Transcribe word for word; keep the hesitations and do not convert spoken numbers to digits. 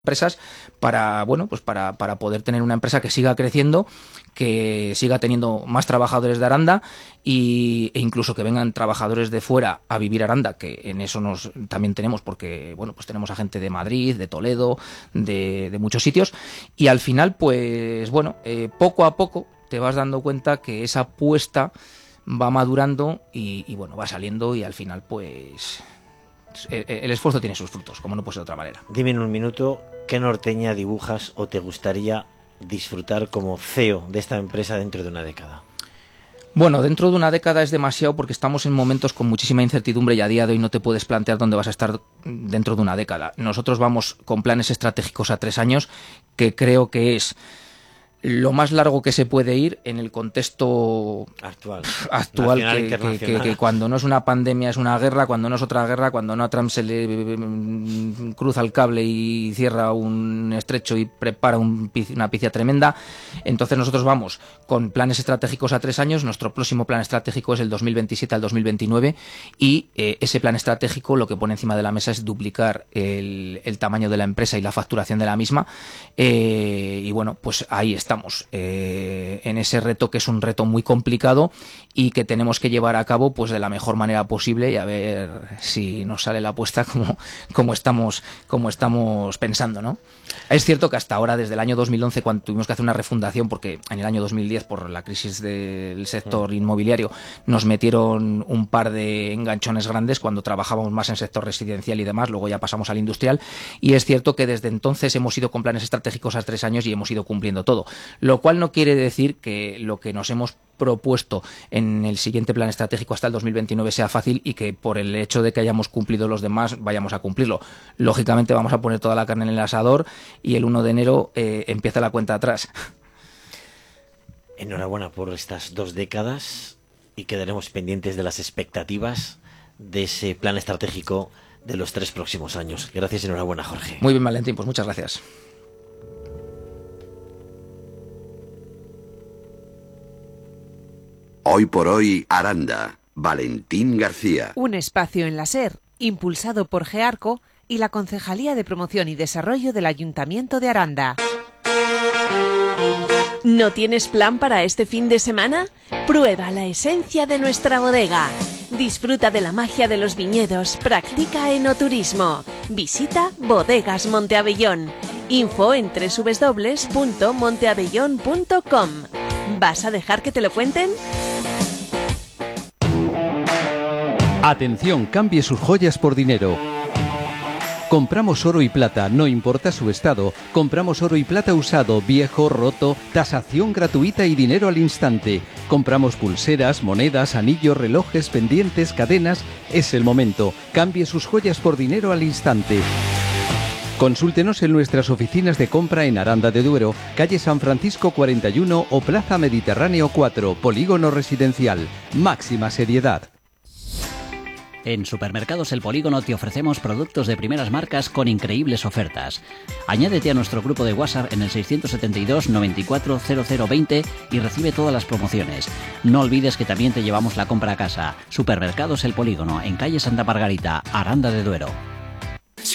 empresas para, bueno, pues para, para poder tener una empresa que siga creciendo, que siga teniendo más trabajadores de Aranda y, e incluso que vengan trabajadores de fuera a vivir a Aranda, que en eso nos también tenemos, porque bueno, pues tenemos a gente de Madrid, de Toledo, de, de muchos sitios, y al final, pues bueno, eh, poco a poco te vas dando cuenta que esa apuesta va madurando y, y bueno, va saliendo, y al final pues el esfuerzo tiene sus frutos, como no puede ser de otra manera. Dime en un minuto, ¿qué norteña dibujas o te gustaría disfrutar como C E O de esta empresa dentro de una década? Bueno, dentro de una década es demasiado, porque estamos en momentos con muchísima incertidumbre y a día de hoy no te puedes plantear dónde vas a estar dentro de una década. Nosotros vamos con planes estratégicos a tres años, que creo que es lo más largo que se puede ir en el contexto actual, actual que, que, que, que cuando no es una pandemia es una guerra, cuando no es otra guerra, cuando no a Trump se le cruza el cable y cierra un estrecho y prepara un, una picia tremenda. Entonces nosotros vamos con planes estratégicos a tres años. Nuestro próximo plan estratégico es el dos mil veintisiete al dos mil veintinueve y eh, ese plan estratégico lo que pone encima de la mesa es duplicar el, el tamaño de la empresa y la facturación de la misma, eh, y bueno, pues ahí está. Estamos eh, en ese reto, que es un reto muy complicado y que tenemos que llevar a cabo pues de la mejor manera posible, y a ver si nos sale la apuesta como, como, estamos, como estamos pensando, ¿no? Es cierto que hasta ahora, desde el año dos mil once, cuando tuvimos que hacer una refundación, porque en el año dos mil diez, por la crisis del sector inmobiliario, nos metieron un par de enganchones grandes cuando trabajábamos más en sector residencial y demás, luego ya pasamos al industrial, y es cierto que desde entonces hemos ido con planes estratégicos a tres años y hemos ido cumpliendo todo. Lo cual no quiere decir que lo que nos hemos propuesto en el siguiente plan estratégico hasta el dos mil veintinueve sea fácil y que por el hecho de que hayamos cumplido los demás vayamos a cumplirlo. Lógicamente vamos a poner toda la carne en el asador y el uno de enero eh, empieza la cuenta atrás. Enhorabuena por estas dos décadas y quedaremos pendientes de las expectativas de ese plan estratégico de los tres próximos años. Gracias y enhorabuena, Jorge. Muy bien, Valentín, pues muchas gracias. Hoy por hoy, Aranda. Valentín García. Un espacio en la SER, impulsado por GEARCO y la Concejalía de Promoción y Desarrollo del Ayuntamiento de Aranda. ¿No tienes plan para este fin de semana? Prueba la esencia de nuestra bodega. Disfruta de la magia de los viñedos, practica enoturismo. Visita Bodegas Monteabellón. Info en doble u doble u doble u punto monteabellón punto com. ¿Vas a dejar que te lo cuenten? Atención, cambie sus joyas por dinero. Compramos oro y plata, no importa su estado. Compramos oro y plata usado, viejo, roto, tasación gratuita y dinero al instante. Compramos pulseras, monedas, anillos, relojes, pendientes, cadenas. Es el momento. Cambie sus joyas por dinero al instante. Consúltenos en nuestras oficinas de compra en Aranda de Duero, calle San Francisco cuarenta y uno o Plaza Mediterráneo cuatro, Polígono Residencial. Máxima seriedad. En Supermercados El Polígono te ofrecemos productos de primeras marcas con increíbles ofertas. Añádete a nuestro grupo de WhatsApp en el seiscientos setenta y dos noventa y cuatro cero cero veinte y recibe todas las promociones. No olvides que también te llevamos la compra a casa. Supermercados El Polígono, en calle Santa Margarita, Aranda de Duero.